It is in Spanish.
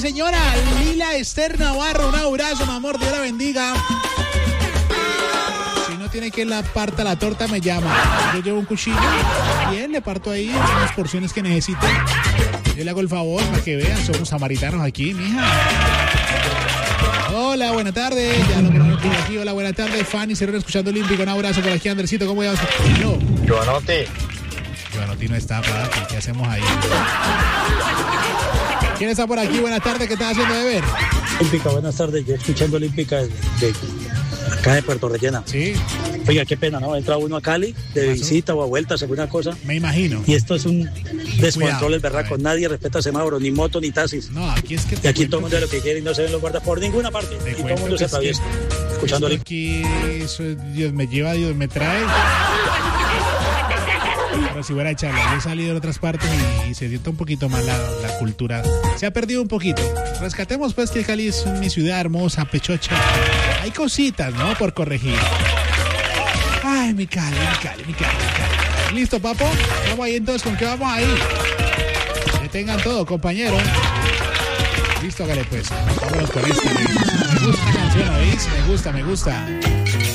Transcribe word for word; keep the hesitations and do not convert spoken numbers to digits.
señora Lila Esther Navarro, un abrazo, mi amor, Dios la bendiga. Si no tiene que la parta la torta, me llama. Yo llevo un cuchillo, bien, le parto ahí unas porciones que necesite. Yo le hago el favor para que vean, somos samaritanos aquí, mija. Hola, buenas tardes. Ya lo ponemos por aquí. Hola, buenas tardes. Fanny, Cerrón, escuchando Olímpico. Un abrazo por aquí, Andercito. ¿Cómo llamas? No. Joanotti. Joanotti no está, para ¿qué hacemos ahí? ¿Quién está por aquí? Buenas tardes. ¿Qué estás haciendo de ver? Olímpica, buenas tardes. Yo escuchando Olímpica de, de acá de Puerto Rellena. Sí. Oiga, qué pena, ¿no? Entra uno a Cali de visita o a vuelta, según una cosa. Me imagino. Y esto es un descontrol, es verdad, ver. Con nadie respeta semáforo, ni moto, ni taxis. No, aquí es que... Y aquí todo el mundo hace lo que quiere y no se ven los guardas por ninguna parte. Y todo el mundo se atraviesa. Escuchando Olímpica. Aquí, eso, Dios me lleva, Dios me trae. Pero si fuera a echarlo, yo he salido de otras partes y, y se siente un poquito más la, la cultura. Se ha perdido un poquito. Rescatemos pues que Cali es mi ciudad hermosa, pechocha. Hay cositas, ¿no? Por corregir. Ay, mi Cali, mi Cali, mi Cali, mi Cali. ¿Listo, papo? Vamos ahí entonces, ¿con qué vamos ahí? Que tengan todo, compañero. Listo, hágale pues. Vámonos con esta. Me gusta la canción, ¿oís? Me gusta, me gusta.